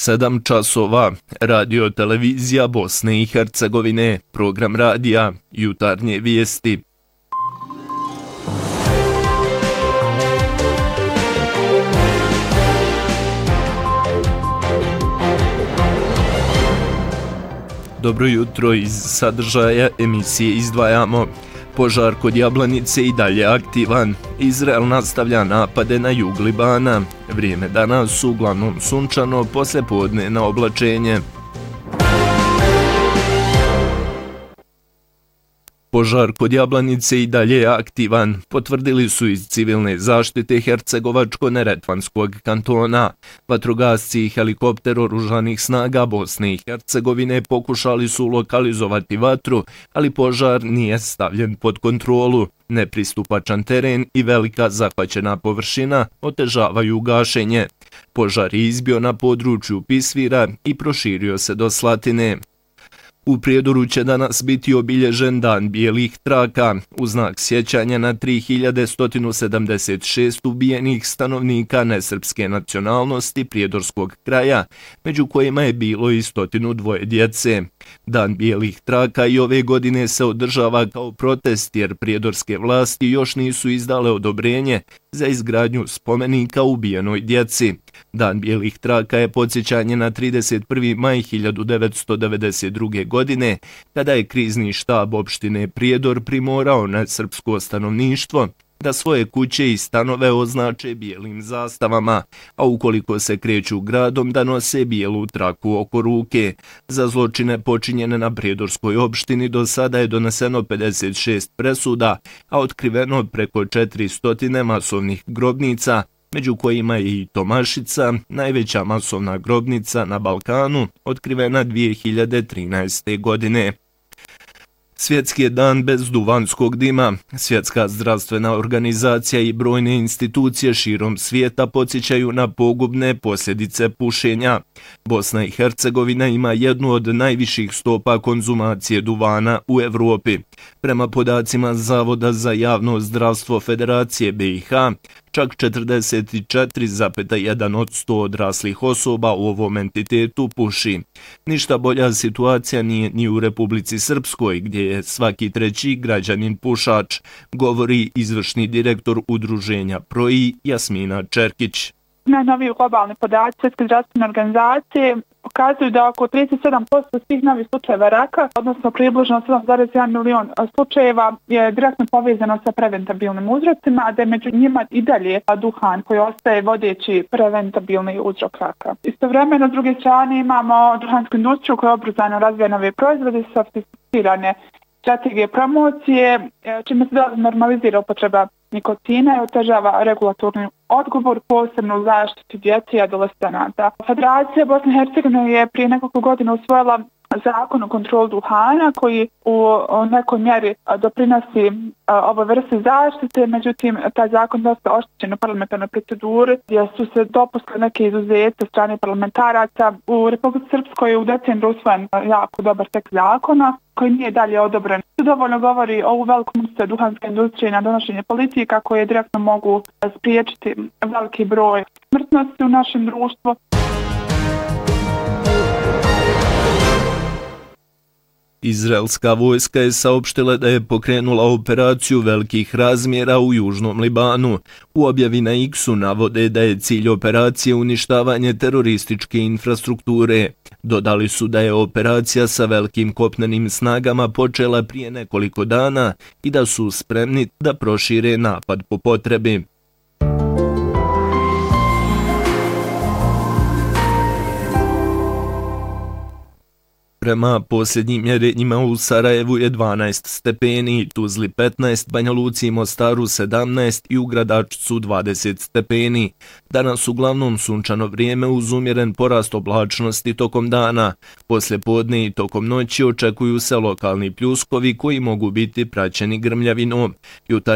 7 časova, radio televizija Bosne i Hercegovine, program radija, jutarnje vijesti. Dobro jutro, iz sadržaja emisije izdvajamo. Požar kod Jablanice i dalje aktivan. Izrael nastavlja napade na jug Libana. Vrijeme danas uglavnom sunčano, poslijepodne na oblačenje. Požar kod Jablanice i dalje je aktivan, potvrdili su iz civilne zaštite Hercegovačko-Neretvanskog kantona. Vatrogasci i helikopter oružanih snaga Bosne i Hercegovine pokušali su lokalizovati vatru, ali požar nije stavljen pod kontrolu. Nepristupačan teren i velika zahvaćena površina otežavaju gašenje. Požar je izbio na području Pisvira i proširio se do Slatine. U Prijedoru će danas biti obilježen Dan bijelih traka, u znak sjećanja na 3176 ubijenih stanovnika nesrpske nacionalnosti prijedorskog kraja, među kojima je bilo i 102 djece. Dan bijelih traka i ove godine se održava kao protest jer prijedorske vlasti još nisu izdale odobrenje za izgradnju spomenika ubijenoj djeci. Dan bijelih traka je podsjećanje na 31. maj 1992. godine, kada je krizni štab opštine Prijedor primorao nesrpsko stanovništvo da svoje kuće i stanove označe bijelim zastavama, a ukoliko se kreću gradom da nose bijelu traku oko ruke. Za zločine počinjene na Prijedorskoj opštini do sada je doneseno 56 presuda, a otkriveno preko 400 masovnih grobnica, među kojima je i Tomašica, najveća masovna grobnica na Balkanu, otkrivena 2013. godine. Svjetski je dan bez duvanskog dima. Svjetska zdravstvena organizacija i brojne institucije širom svijeta podsjećaju na pogubne posljedice pušenja. Bosna i Hercegovina ima jednu od najviših stopa konzumacije duvana u Evropi. Prema podacima Zavoda za javno zdravstvo Federacije BiH, čak 44,1% odraslih osoba u ovom entitetu puši. Ništa bolja situacija nije ni u Republici Srpskoj, gdje je svaki treći građanin pušač, govori izvršni direktor udruženja PROI Jasmina Čerkić. Najnoviji globalni podaci Svjetske zdravstvene organizacije pokazuju da oko 37% svih novih slučajeva raka, odnosno približno 7,1 milion slučajeva, je direktno povezano sa preventabilnim uzrocima, a da je među njima i dalje duhan koji ostaje vodeći preventabilni uzrok raka. Istovremeno, s druge strane, imamo duhansku industriju koja ubrzano razvija nove proizvode, sofisticirane strategije promocije, čime se normalizira upotreba nikotina i otežava regulatorni odgovor, posebno u zaštiti djece i adolescenata. Federacija Bosne i Hercegovine je prije nekoliko godina usvojila zakon o kontrolu duhana koji u nekoj mjeri doprinosi ovoj vrsti zaštite, međutim taj zakon dosta oštećen u parlamentarnoj proceduri gdje su se dopustili neke izuzete strane parlamentaraca. U Republici Srpskoj je u decembru usvojen jako dobar tekst zakona koji nije dalje odobren. To dovoljno govori o velikom utjecaju duhanske industrije na donošenje politika koje direktno mogu spriječiti veliki broj smrtnosti u našem društvu. Izraelska vojska je saopštila da je pokrenula operaciju velikih razmjera u južnom Libanu. U objavi na X-u navode da je cilj operacije uništavanje terorističke infrastrukture. Dodali su da je operacija sa velikim kopnenim snagama počela prije nekoliko dana i da su spremni da prošire napad po potrebi. Prema posljednjim mjerenjima u Sarajevu je 12 stepeni, Tuzli 15, Banja Luci i Mostaru 17 i u Gradačcu 20 stepeni. Danas uglavnom sunčano vrijeme uz umjeren porast oblačnosti tokom dana. Poslijepodne i tokom noći očekuju se lokalni pljuskovi koji mogu biti praćeni grmljavinom.